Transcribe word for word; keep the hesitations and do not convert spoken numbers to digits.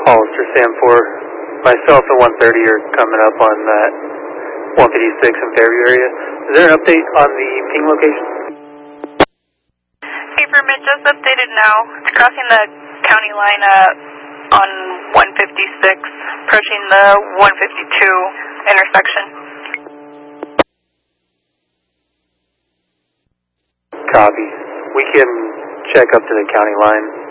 Hollister, Sam four. Myself and one thirty are coming up on that one fifty-six in Fairview area. Is there an update on the ping location? Hey, permit just updated now. It's crossing the county line uh, on one fifty-six, approaching the one fifty-two intersection. Copy. We can check up to the county line.